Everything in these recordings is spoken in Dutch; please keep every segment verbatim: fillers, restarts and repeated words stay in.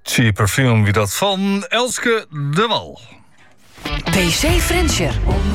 Cheap Perfume, wie dat van Elske de Wal. P C Frencher.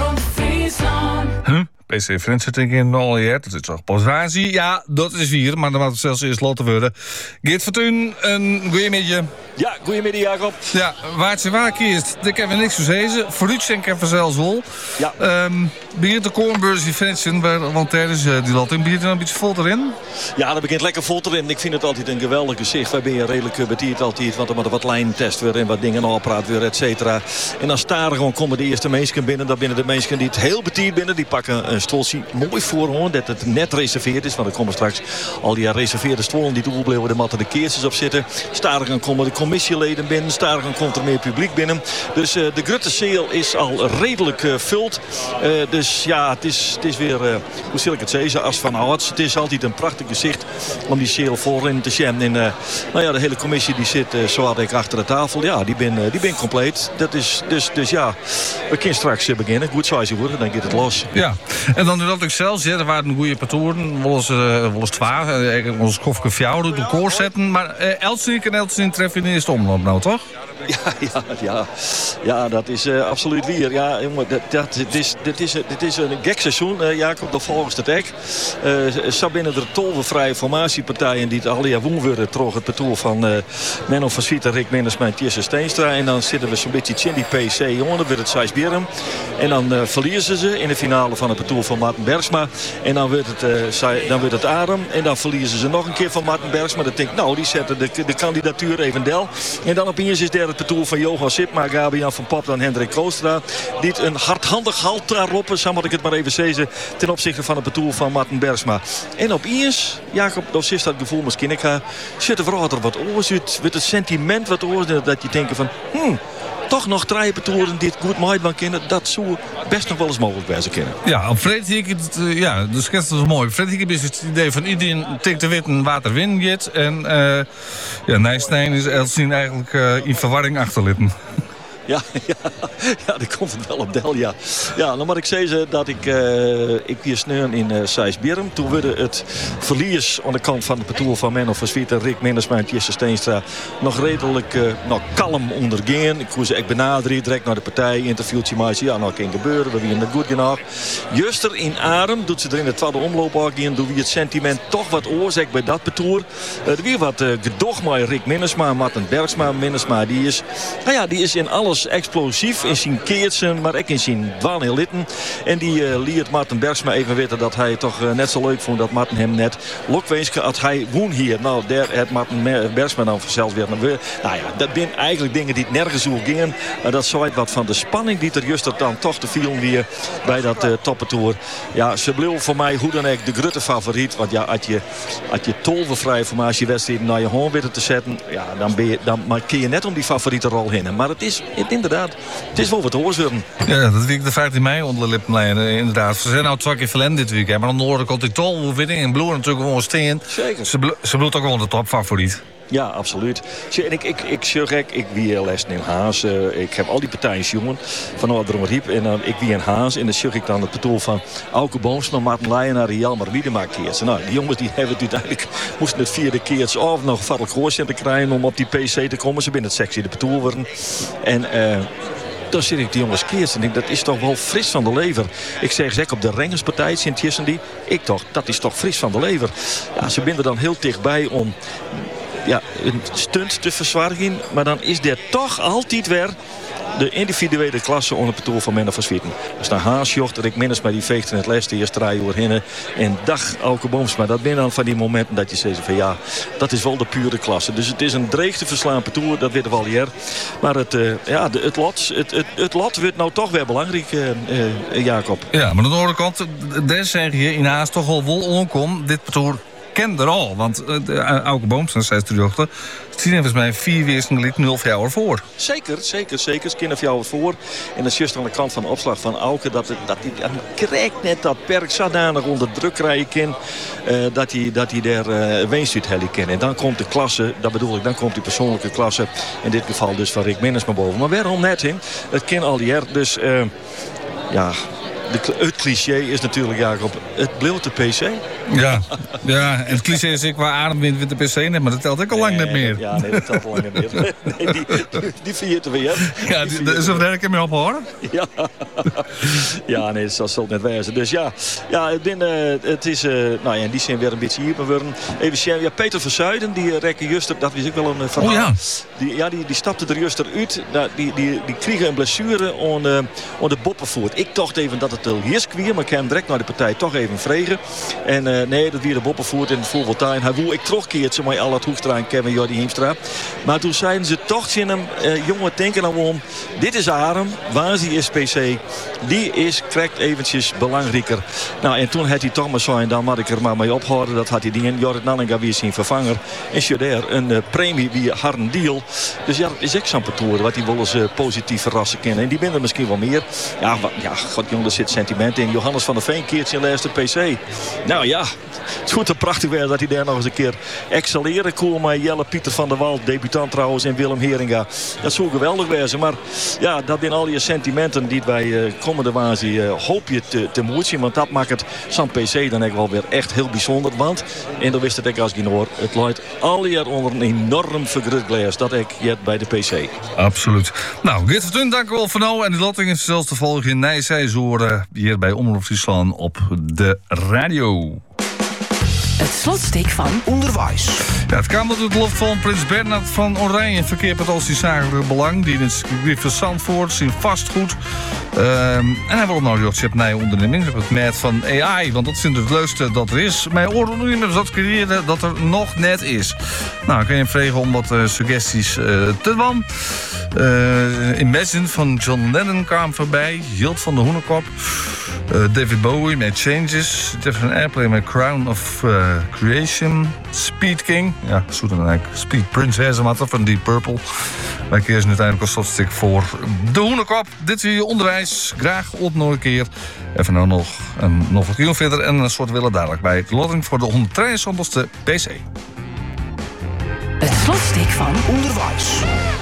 Huh? P C Frencher denk ik in al jaar. Dat is toch positie? Ja, dat is vier, maar dan moet het zelfs eerst laten worden. Geert Fortuyn, een goeiemiddag. Ja, goeiemiddag Jacob. Ja, waar het waar kiest, daar hebben we niks voor zezen. Vooruitschenk even zelfs wel. Ja. Um, begint de Kornbeurs in Frencher, want tijdens uh, die lating begint er een beetje vol erin. Ja, dat begint lekker vol erin. Ik vind het altijd een geweldig gezicht. Wij ben je redelijk uh, betierd altijd, want er moet wat lijntest weer en wat dingen afpraat weer, et cetera. En dan staren gewoon komen de eerste mensen binnen. Dan binnen de mensen die het heel betierd binnen, die pakken een stoeltje mooi voor hoor, dat het net reserveerd is. Want er komen straks al die reserveerde stoelen die toebleven, daar moeten de keertjes op zitten. Staren komen de commissieleden binnen, staren komt er meer publiek binnen. Dus uh, de Gruttenseel is al redelijk uh, vult. Uh, dus ja, het is, het is weer, uh, hoe zal ik het zeggen, als van ouds. Het is altijd een prachtig gezicht om die seel voorin te zien. En uh, nou ja, de hele commissie die zit uh, zo had ik achter de tafel. Ja, die ben, uh, die ben compleet. Dat is, dus, dus ja, we kunnen straks uh, beginnen. Goed zoals je worden, dan gaat het los. Ja, en dan dat ik zelf zeg, er waren een goede patrouillen. Wel eens, uh, wel eens twee. Ik ons kofke fjouwen, de koor zetten. Maar uh, Elstink en Elstink treffen in de eerste omloop nou, toch? Ja, ja, ja. ja, dat is uh, absoluut weer. Ja, jongen, dat, dat, dit, is, dit, is, dit is een gek seizoen, uh, Jacob, dat volgens het ek. Uh, zo binnen de tolvenvrije formatiepartijen die het al jaar woen worden terug het betoel van uh, Menno van Swieten, Rick Menders en Tjesse Steenstra. En dan zitten we zo'n beetje in die P C, jongen, dan wordt het Sijs Bierum. En dan uh, verliezen ze in de finale van het betoel van Martin Bergsma. En dan wordt het, uh, dan wordt het Adem. En dan verliezen ze nog een keer van Martin Bergsma. Dan denk ik, nou, die zetten de, de kandidatuur eventueel. En dan opeens is der het betoel van Johan Sipma, Gabian van Pop en Hendrik Koostra. Die het een hardhandig halt daarop, zo moet ik het maar even zeggen, ten opzichte van het betoel van Martin Bergsma. En opeens, Jacob, dat is dat gevoel misschien ik ga, zit er vooral wat oors uit, met het sentiment wat oors, dat je denkt van, hmm, toch nog drie betoelen die het goed maaien van kennen, dat zou best nog wel eens mogelijk bij ze kennen. Ja, op Frederik, het, uh, ja, de schets is mooi. Frederik is het idee van iedereen tikt te witten wat er win gaat. En uh, ja, Nijstein is Elstien eigenlijk uh, in verwarring achterlitten. Ja, ja, ja, daar komt het wel op del, ja. Ja, dan moet ik zeggen dat ik, uh, ik hier sneun in uh, Sijs-Bierum. Toen werden het verlies aan de kant van de betoel van Menno van Swieten, Rick Menders en Tjesse Steenstra nog redelijk uh, nou, kalm ondergaan. Ik hoe ze echt benaderen, direct naar de partij, interviewtje maar ja, nou kan gebeuren, we zijn er goed genoeg. Juster in Adem doet ze er in de tweede omloop ook in, doe wie het sentiment toch wat oorzaak bij dat betoer. Uh, er weer wat uh, gedoog met Rick Mindersma, Martin Bergsma, Mindersma, die is, nou ja, die is in alles explosief in zijn keertsen, maar ook in zijn dwaal litten. En die uh, liet Martin Bergsma even weten dat hij toch uh, net zo leuk vond dat Martin hem net lokweeske had hij woon hier. Nou, daar heeft Martin Bergsma dan vanzelf weer. Nou ja, dat zijn eigenlijk dingen die het nergens hoe gingen. Maar dat zou wat van de spanning die er juist dan toch te viel weer bij dat uh, toppentour. Ja, ze bleef voor mij hoe dan ook de grote favoriet. Want ja, als je, als je tolvenvrije formatiewedstrijden naar je hoorn weten te zetten, ja, dan, ben je, dan kun je net om die favoriete rol heen. Maar het is het inderdaad, het is wel wat hoorzweren. Ja, dat week de vijftien mei onder de lippenlijn, inderdaad. Ze zijn nou twee keer verlend dit weekend, maar dan hoor ik altijd tol winning en Bloer natuurlijk gewoon steen. Zeker. Ze, blo- ze bloedt ook gewoon de topfavoriet. Ja, absoluut. En ik, ik, ik zeg gek, ik wie les in Haas. Uh, ik heb al die partijen jongen van Oudrum Riep. En dan uh, ik wie in Haas. En dan zeg ik dan het betoel van Auke Boomsma, Martin Leijenaar en Jelmer Wiedema keert. Nou, die jongens die hebben het uiteindelijk moesten het vierde keertje of nog vattelijk gehoorzaam te krijgen om op die P C te komen. Ze binnen het sectie de betoel worden. En uh, dan zit ik die jongens keert en denk, dat is toch wel fris van de lever. Ik zeg zeg op de rengerspartij, Sint-Jessen die, ik toch, dat is toch fris van de lever. Ja, ze binden dan heel dichtbij om ja, een stunt te verzwargen, maar dan is er toch altijd weer de individuele klasse onder het betoel van Menno van Swieten. Dus naar Haasjocht, Rick Menders, maar die veegt in het laatste eerste drie uur heen. En dag Auke Boomsma. Dat ben dan van die momenten dat je zegt van ja, dat is wel de pure klasse. Dus het is een dreig te verslaan betoel, dat weten we al hier. Maar het, uh, ja, de, het, lot, het, het, het lot wordt nou toch weer belangrijk, uh, uh, Jacob. Ja, maar aan de andere kant, daar zeg je in Haas toch wel wol onkom, dit betoel ken er al. Want uh, Auke Boomsma, zei de dochter, het is volgens mij vier weersen geleden nul voor jou ervoor. Zeker, zeker, zeker. Het kind voor jou ervoor. En dat is juist aan de kant van de opslag van Auke. Dat hij dat dat krijgt net dat perk zodanig onder druk krijgen kan. Uh, dat hij dat hij daar uh, weenstuurt heli kan. En dan komt de klasse, dat bedoel ik, dan komt die persoonlijke klasse. In dit geval dus van Rick Menders naar boven. Maar waarom net in? Het kan al die dus uh, ja, de, het cliché is natuurlijk, Jacob, het bleef de P C. Ja, ja, en het cliché is ik waar ademwind met de P C net, maar dat telt ook al lang nee, niet meer. Ja, nee, dat telt al lang niet meer. Nee, die, die, die viert er weer. Ja, die, daar is er een keer mee ophouden. Ja. Ja, nee, dat zal het net wijzen. Dus ja, ja ik ben, uh, het is, uh, nou ja, in die zin weer een beetje hier worden. Even ja, Peter Verzuiden, die rekken juist, dat was ook wel een uh, verhaal. Oh ja. Die, ja, die, die stapte er juist uit. Die, die, die kregen een blessure aan uh, de boppenvoet. Ik dacht even dat het hier kwam, maar ik heb direct naar de partij toch even vregen. En uh, nee, dat weer de boppenvoet in het voorvoltuin. Hij wil ik terugkeert, ze maar al het Hoekstra en Kevin Jordi Hiemstra. Maar toen zeiden ze toch in hem, uh, jongen, denken nou om, dit is Arem, waar die is P C. Die is, krijgt eventjes belangrijker. Nou, en toen had hij toch maar zo, dan had ik er maar mee ophouden. Dat had hij die in Jorrit Nanninga weer zijn vervanger. En Sjoder, een uh, premie wie harde deal. Dus ja, dat is echt zo'n parcours wat hij wel eens uh, positief verrassen kennen. En die binnen misschien wel meer. Ja, wa, ja god jongen, er zit sentiment in. Johannes van der Veen keert zijn laatste P C. Nou ja, het wordt er prachtig weer dat hij daar nog eens een keer excelleren kon. Maar Jelle Pieter van der Wal, debutant trouwens, en Willem Heringa. Dat zou geweldig wezen. Maar ja, dat zijn al die sentimenten die wij uh, komende wazen uh, hoop je te, te moed zien. Want dat maakt het zo'n P C dan echt wel weer echt heel bijzonder. Want, en dan wist het ik als genoor, het luidt al jaar onder een enorm vergroot glas. Dat ik jet bij de P C. Absoluut. Nou, Gert Vertun, dank u wel voor nou. En de lotting is zelfs te volgen in Nijsijzoren hier bij Omroep Friesland op de radio. Het slotstuk van Onderwijs. Ja, het kwam door het lof van Prins Bernhard van Oranje. Verkeerd met als die zakelijke belang. Die in het circuit van Zandvoort zien vastgoed. Um, en hij wil nou die chip naar onderneming op het merk van A I. Want dat vindt het leukste dat er is. Mijn oren nu met dat creëren dat er nog net is. Nou, ik kan je vragen om wat uh, suggesties uh, te doen. Uh, Imagine van John Lennon kwam voorbij. Jilt van de Hoenekop. Uh, David Bowie met Changes. Different Airplane met Crown of uh, Creation. Speed King. Ja, zo dan eigenlijk. Speed Princess van Deep Purple. Wij kiezen uiteindelijk als slotstuk voor de Hoenekop. Dit is je onderwijs. Graag op nog een keer. Even nou nog een nog wat heel verder. En een soort willen dadelijk bij de lotting voor de honderddrieënzestigste P C. Het slotstuk van Onderwijs.